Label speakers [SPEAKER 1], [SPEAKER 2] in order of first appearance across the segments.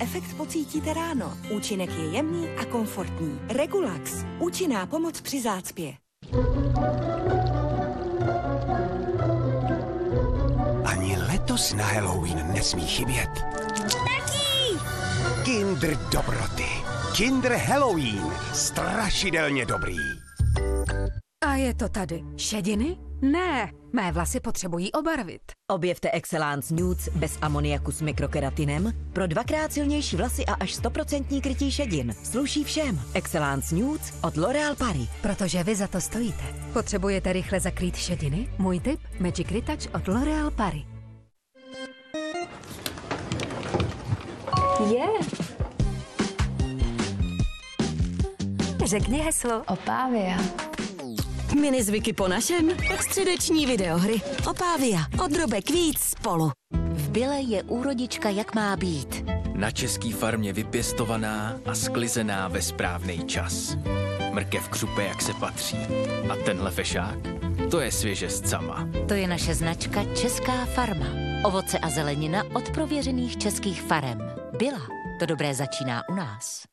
[SPEAKER 1] efekt pocítíte ráno. Účinek je jemný a komfortní. Regulax. Účinná pomoc při zácpě.
[SPEAKER 2] Ani letos na Halloween nesmí chybět.
[SPEAKER 1] Taky!
[SPEAKER 2] Kinder dobroty. Kinder Halloween. Strašidelně dobrý.
[SPEAKER 3] A je to tady. Šediny? Ne, mé vlasy potřebují obarvit.
[SPEAKER 4] Objevte Excellence Nudes bez amoniaku s mikrokeratinem pro 2x silnější vlasy a až 100% krytí šedin. Sluší všem. Excellence Nudes od L'Oréal Paris.
[SPEAKER 3] Protože vy za to stojíte. Potřebujete rychle zakrýt šediny? Můj tip? Magic Retouch od L'Oréal Paris. Řekni heslo.
[SPEAKER 5] Opávia.
[SPEAKER 4] Mini zvyky po našem. Středeční videohry. Opávia. Od drobek víc spolu.
[SPEAKER 6] V Bile je úrodička jak má být.
[SPEAKER 7] Na český farmě vypěstovaná a sklizená ve správný čas. Mrkev křupe, jak se patří. A tenhle fešák? To je svěže z Cama.
[SPEAKER 6] To je naše značka Česká farma. Ovoce a zelenina od prověřených českých farem. Bila. To dobré začíná u nás.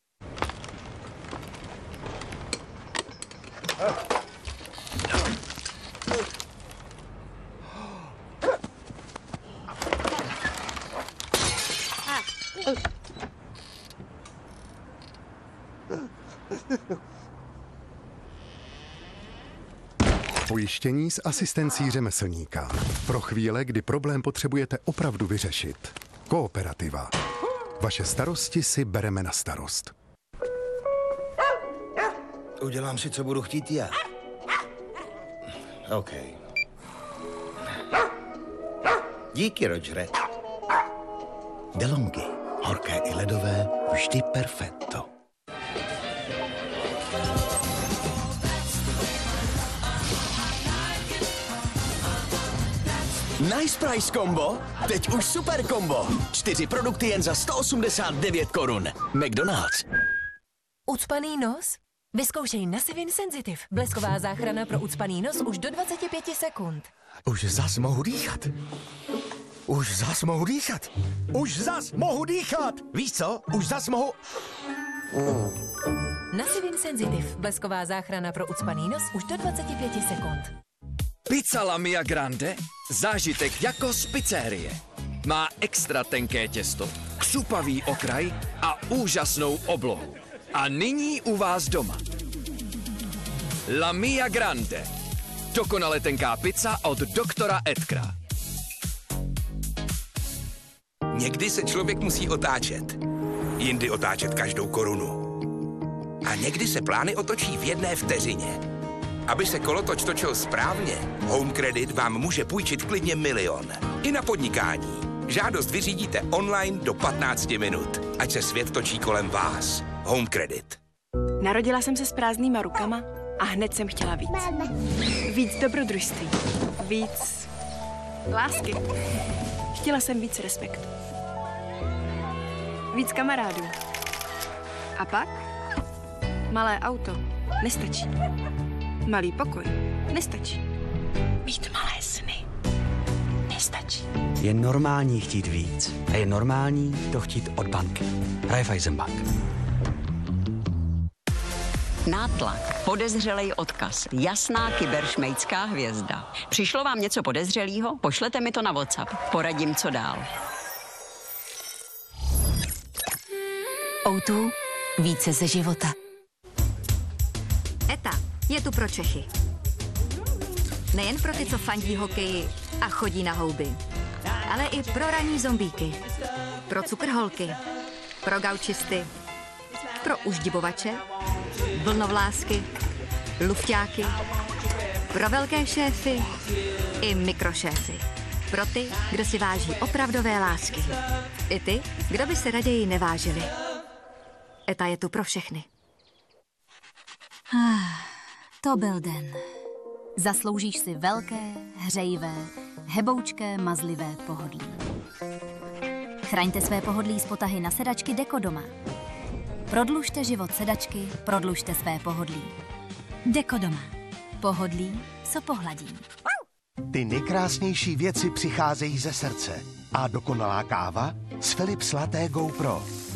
[SPEAKER 8] Pojištění s asistencí řemeslníka. Pro chvíle, kdy problém potřebujete opravdu vyřešit. Kooperativa. Vaše starosti si bereme na starost.
[SPEAKER 9] Udělám si, co budu chtít já. OK. Díky, Rogere. DeLonghi. Horké i ledové, vždy perfetto.
[SPEAKER 10] Nice Price Combo? Teď už super combo. 4 produkty jen za 189 korun. McDonald's.
[SPEAKER 11] Ucpaný nos? Vyzkoušej Nasivin Sensitive. Blesková záchrana pro ucpaný nos už do 25 sekund.
[SPEAKER 9] Už zas mohu dýchat. Už zas mohu dýchat. Už zas mohu dýchat. Víš co? Už zas mohu...
[SPEAKER 11] Nasivin Sensitive. Blesková záchrana pro ucpaný nos už do 25 sekund.
[SPEAKER 7] Pizza La Mia Grande? Zážitek jako z pizzerie. Má extra tenké těsto, křupavý okraj a úžasnou oblohu. A nyní u vás doma. La Mia Grande. Dokonale tenká pizza od doktora Edkra.
[SPEAKER 2] Někdy se člověk musí otáčet. Jindy otáčet každou korunu. A někdy se plány otočí v jedné vteřině. Aby se kolotoč točil správně, Home Credit vám může půjčit klidně 1 000 000. I na podnikání. Žádost vyřídíte online do 15 minut. Ať se svět točí kolem vás. Home Credit.
[SPEAKER 12] Narodila jsem se s prázdnýma rukama a hned jsem chtěla víc. Víc dobrodružství. Víc lásky. Chtěla jsem víc respektu. Víc kamarádů. A pak? Malé auto. Nestačí. Malý pokoj. Nestačí. Mít malé sny. Nestačí.
[SPEAKER 13] Je normální chtít víc. A je normální to chtít od banky. Raiffeisenbank.
[SPEAKER 14] Nátlak, podezřelej odkaz, jasná kyberšmejdská hvězda. Přišlo vám něco podezřelého? Pošlete mi to na WhatsApp. Poradím, co dál.
[SPEAKER 6] O2. Více ze života.
[SPEAKER 3] ETA je tu pro Čechy. Nejen pro ty, co fandí hokeji a chodí na houby, ale i pro ranní zombíky, pro cukrholky, pro gaučisty, pro uždibovače, vlnovlásky, lufťáky, pro velké šéfy i mikrošéfy. Pro ty, kdo si váží opravdové lásky. I ty, kdo by se raději nevážili. ETA je tu pro všechny.
[SPEAKER 15] To byl den. Zasloužíš si velké, hřejivé, heboučké, mazlivé pohodlí. Chraňte své pohodlí z potahy na sedačky Dekodoma. Prodlužte život sedačky, prodlužte své pohodlí. Dekodoma. Pohodlí, co pohladí.
[SPEAKER 16] Ty nejkrásnější věci přicházejí ze srdce. A dokonalá káva z Philips Latte GoPro.